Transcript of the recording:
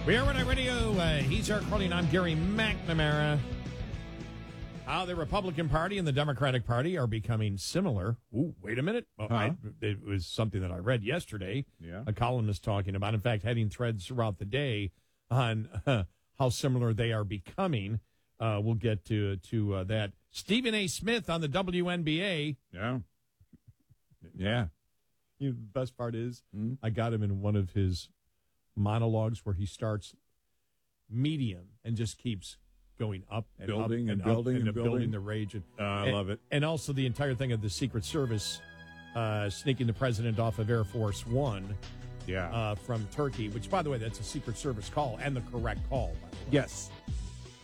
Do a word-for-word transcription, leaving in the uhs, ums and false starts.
We are on our radio. Uh, he's Eric Colleen. I'm Gary McNamara. How the Republican Party and the Democratic Party are becoming similar. Ooh, wait a minute. Well, Huh? I, it was something that I read yesterday. Yeah. A columnist talking about, in fact, heading threads throughout the day on uh, how similar they are becoming. Uh, we'll get to to uh, that. Stephen A. Smith on the W N B A. Yeah. Yeah. You know, the best part is Mm-hmm. I got him in one of his monologues where he starts medium and just keeps going up and Building up and and building up and and building. building the rage. And, Uh, I and- love it. And also the entire thing of the Secret Service uh, sneaking the president off of Air Force One Yeah. uh, from Turkey, which, by the way, that's a Secret Service call and the correct call, by the way. yes.